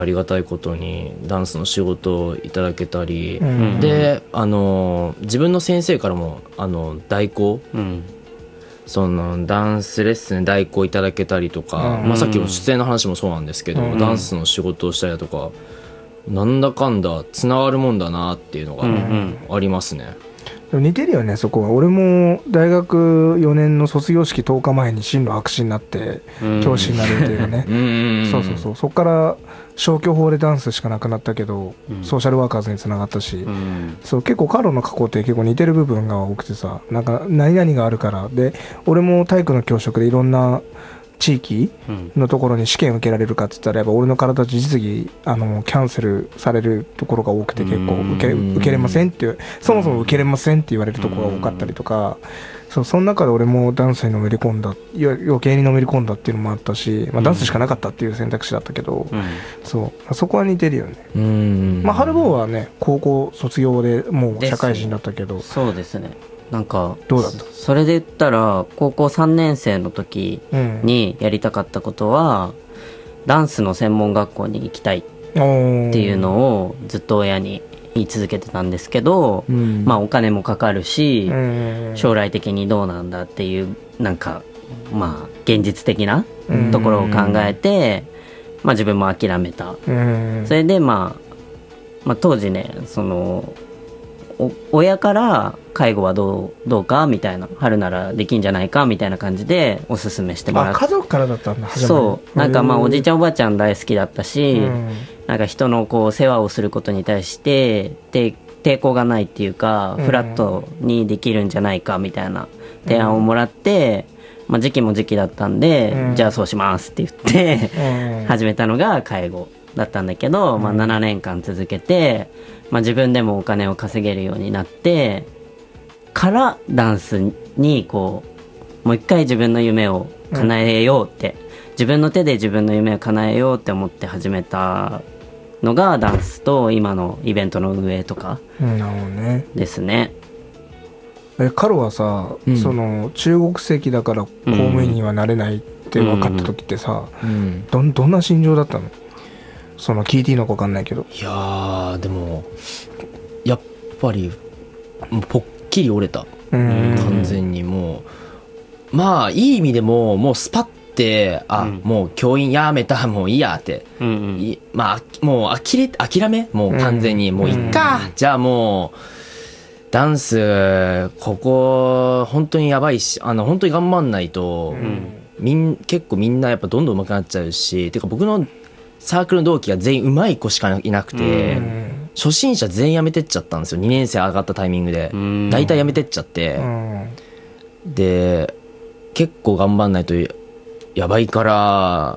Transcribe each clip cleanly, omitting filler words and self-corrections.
ありがたいことにダンスの仕事をいただけたり、 うん、 で自分の先生からも代行、 うん、 そのダンスレッスン代行いただけたりとか、 うん、 まあ、さっきの出演の話もそうなんですけど、 うん、 ダンスの仕事をしたりだとかなんだかんだつながるもんだなっていうのがありますね。 でも似てるよね、そこは。俺も大学4年の卒業式10日前に進路白紙になって教師になるっていうねそうそうそう、そこから消去法でダンスしかなくなったけど、ソーシャルワーカーズにつながったし、そう結構カロの過去って結構似てる部分が多くてさ、なんか何々があるからで、俺も体育の教職でいろんな地域のところに試験受けられるかって言ったら、やっぱ俺の体実技キャンセルされるところが多くて、結構受けれませんっていう、そもそも受けれませんって言われるところが多かったりとか、その中で俺もダンスにのめり込んだ、余計にのめり込んだっていうのもあったし、まあ、ダンスしかなかったっていう選択肢だったけど、そこは似てるよね。まあ、春坊はね高校卒業でもう社会人だったけど、 そうですね。なんかどうだった？ それで言ったら高校3年生の時にやりたかったことは、ダンスの専門学校に行きたいっていうのをずっと親に言い続けてたんですけど、まあお金もかかるし、将来的にどうなんだっていうなんかまあ現実的なところを考えて、まあ自分も諦めた。それでまあ当時ね、その親から介護はどうかみたいな、春ならできんじゃないかみたいな感じでおすすめしてもらって、 家族からだったんだ。 そうなんかまあおじいちゃんおばあちゃん大好きだったし、なんか人のこう世話をすることに対して抵抗がないっていうか、フラットにできるんじゃないかみたいな提案をもらって、まあ、時期も時期だったんで、じゃあそうしますって言って始めたのが介護だったんだけど、まあ、7年間続けて、まあ、自分でもお金を稼げるようになってからダンスにこうもう一回自分の夢を叶えようって、自分の手で自分の夢を叶えようって思って始めたのがダンスと今のイベントの運営とかですね。 カロはさ、その中国籍だから公務員にはなれないって分かった時ってさ、どんな心情だったの？その聞いていいのか分かんないけど。 いやーでもやっぱりぽっきり折れた、完全に。もうまあいい意味でももうスパッてもう教員やめた、もういいやって、まあもう諦め、もう完全にもういっか、じゃあもうダンスここ本当にやばいし、本当に頑張んないと、結構みんなやっぱどんどん上手くなっちゃうし、てか僕のサークルの同期が全員上手い子しかいなくて、初心者全員辞めてっちゃったんですよ。2年生上がったタイミングで大体辞めてっちゃって、で結構頑張んないとやばいから、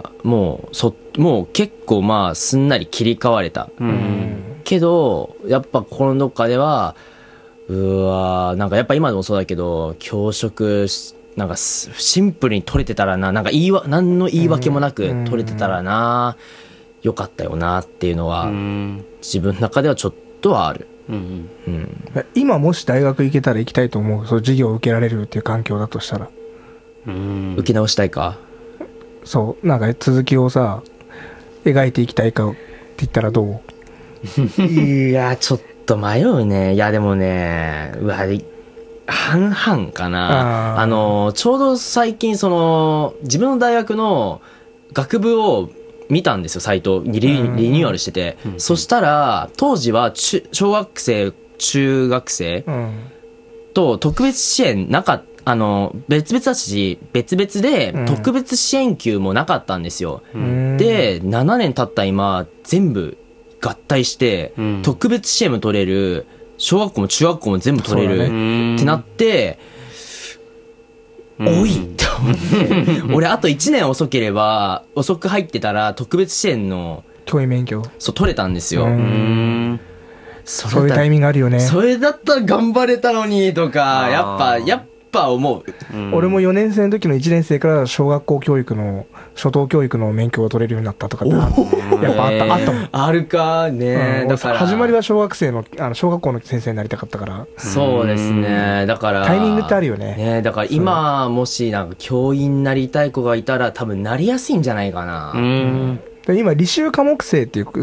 もう結構まあすんなり切り替われた、けどやっぱ心のどっかではなんかやっぱ今でもそうだけど、教職なんかシンプルに取れてたらな、なんか何の言い訳もなく取れてたらな、よかったよなっていうのは自分の中ではちょっとはある。 今もし大学行けたら行きたいと思う？そう授業を受けられるっていう環境だとしたら。 受け直したいか。 そうなんか続きをさ描いていきたいかって言ったらどう？ いやちょっと迷うね。いやでもね、半々かな。ちょうど最近その自分の大学の学部を見たんですよ、サイトにリニューアルしてて、そしたら当時は小学生中学生と特別支援なかった、別々だし別々で特別支援級もなかったんですよ、で7年経った今全部合体して、特別支援も取れる、小学校も中学校も全部取れる、ってなって、おいって思って俺あと1年遅く入ってたら特別支援の教員免許取れたんですよ。 そういうタイミングあるよね。 それだったら頑張れたのにとかやっぱ思う。 俺も4年生の時の1年生から小学校教育の初等教育の免許を取れるようになったとかってやっぱあったもん。 あるかね、だから始まりは小学校の先生になりたかったから。 そうですね、だからタイミングってあるよね。 だから今もしなんか教員になりたい子がいたら多分なりやすいんじゃないかな。 で今履修科目生っていう